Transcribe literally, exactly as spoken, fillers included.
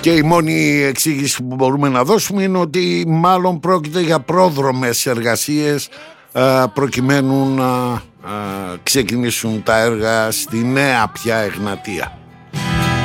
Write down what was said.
Και η μόνη εξήγηση που μπορούμε να δώσουμε είναι ότι μάλλον πρόκειται για πρόδρομες εργασίες προκειμένου να ξεκινήσουν τα έργα στη νέα πια Εγνατία.